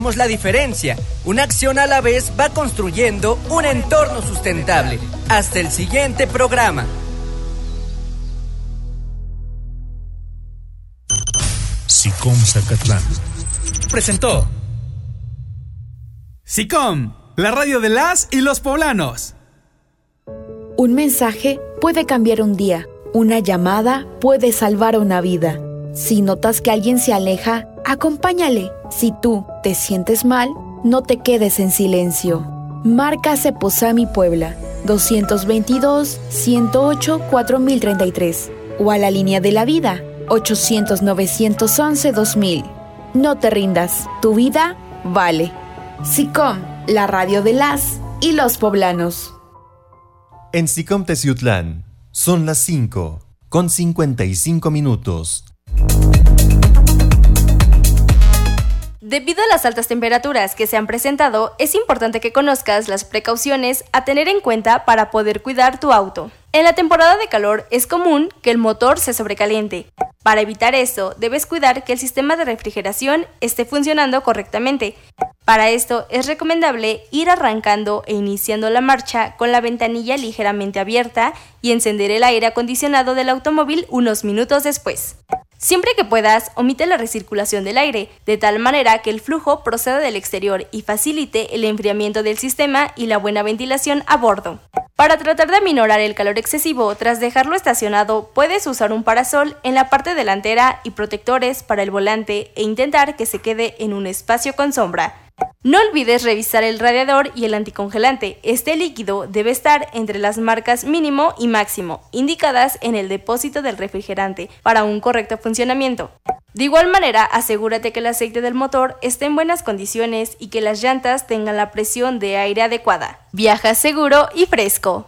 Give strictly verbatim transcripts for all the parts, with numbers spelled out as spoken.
La diferencia. Una acción a la vez va construyendo un entorno sustentable. Hasta el siguiente programa. SICOM Zacatlán presentó SICOM, la radio de las y los poblanos. Un mensaje puede cambiar un día. Una llamada puede salvar una vida. Si notas que alguien se aleja, acompáñale. Si tú te sientes mal, no te quedes en silencio. Marca Ceposami Puebla, dos veintidós, ciento ocho, cuatro mil treinta y tres. O a la línea de la vida, ochocientos, novecientos once, dos mil. No te rindas, tu vida vale. SICOM, la radio de las y los poblanos. En SICOM Teciutlán, son las cinco, con cincuenta y cinco minutos. Debido a las altas temperaturas que se han presentado, es importante que conozcas las precauciones a tener en cuenta para poder cuidar tu auto. En la temporada de calor es común que el motor se sobrecaliente. Para evitar esto, debes cuidar que el sistema de refrigeración esté funcionando correctamente. Para esto es recomendable ir arrancando e iniciando la marcha con la ventanilla ligeramente abierta y encender el aire acondicionado del automóvil unos minutos después. Siempre que puedas, omite la recirculación del aire, de tal manera que el flujo proceda del exterior y facilite el enfriamiento del sistema y la buena ventilación a bordo. Para tratar de aminorar el calor excesivo tras dejarlo estacionado, puedes usar un parasol en la parte delantera y protectores para el volante e intentar que se quede en un espacio con sombra. No olvides revisar el radiador y el anticongelante. Este líquido debe estar entre las marcas mínimo y máximo, indicadas en el depósito del refrigerante, para un correcto funcionamiento. De igual manera, asegúrate que el aceite del motor esté en buenas condiciones y que las llantas tengan la presión de aire adecuada. Viaja seguro y fresco.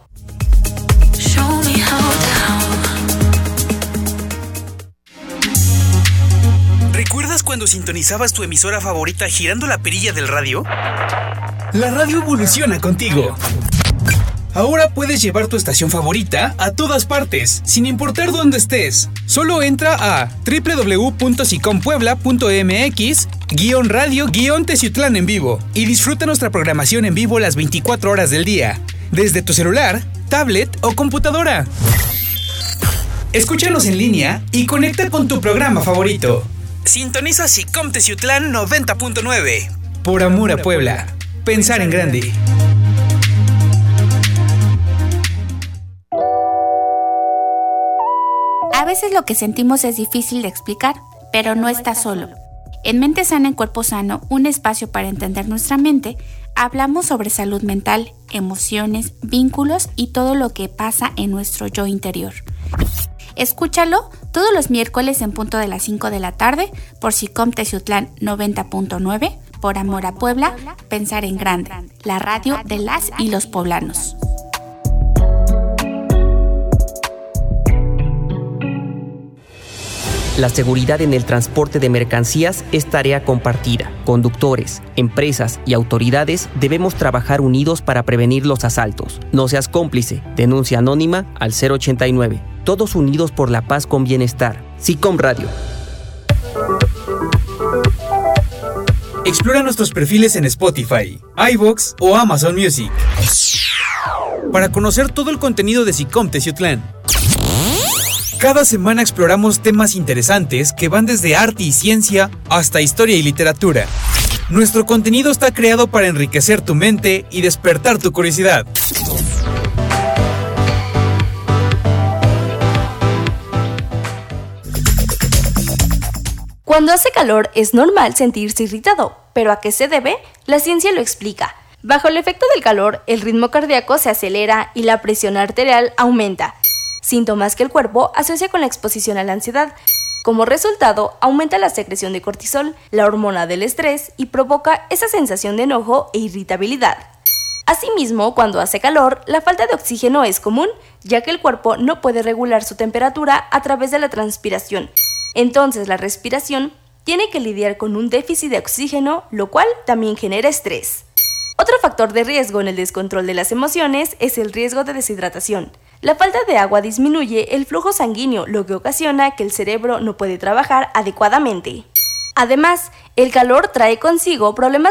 ¿Recuerdas cuando sintonizabas tu emisora favorita girando la perilla del radio? La radio evoluciona contigo. Ahora puedes llevar tu estación favorita a todas partes, sin importar dónde estés. Solo entra a doble u doble u doble u punto sicom puebla punto m x guión radio guión Teciutlán en vivo y disfruta nuestra programación en vivo las veinticuatro horas del día, desde tu celular, tablet o computadora. Escúchanos en línea y conecta con tu programa favorito. Sintoniza SICOM Teciutlán noventa punto nueve. Por amor a Puebla. Pensar en grande. A veces lo que sentimos es difícil de explicar, pero no estás solo. En Mente Sana en Cuerpo Sano, un espacio para entender nuestra mente, hablamos sobre salud mental, emociones, vínculos y todo lo que pasa en nuestro yo interior. Escúchalo todos los miércoles en punto de las cinco de la tarde por SICOM Teciutlán noventa punto nueve, por amor a Puebla, pensar en grande, la radio de las y los poblanos. La seguridad en el transporte de mercancías es tarea compartida. Conductores, empresas y autoridades debemos trabajar unidos para prevenir los asaltos. No seas cómplice. Denuncia anónima al cero ochenta y nueve. Todos unidos por la paz con bienestar. SICOM Radio. Explora nuestros perfiles en Spotify, iVoox o Amazon Music para conocer todo el contenido de SICOM Teciutlán. Cada semana exploramos temas interesantes que van desde arte y ciencia hasta historia y literatura. Nuestro contenido está creado para enriquecer tu mente y despertar tu curiosidad. Cuando hace calor es normal sentirse irritado, pero ¿a qué se debe? La ciencia lo explica. Bajo el efecto del calor, el ritmo cardíaco se acelera y la presión arterial aumenta, síntomas que el cuerpo asocia con la exposición a la ansiedad. Como resultado, aumenta la secreción de cortisol, la hormona del estrés, y provoca esa sensación de enojo e irritabilidad. Asimismo, cuando hace calor, la falta de oxígeno es común, ya que el cuerpo no puede regular su temperatura a través de la transpiración. Entonces, la respiración tiene que lidiar con un déficit de oxígeno, lo cual también genera estrés. Otro factor de riesgo en el descontrol de las emociones es el riesgo de deshidratación. La falta de agua disminuye el flujo sanguíneo, lo que ocasiona que el cerebro no puede trabajar adecuadamente. Además, el calor trae consigo problemas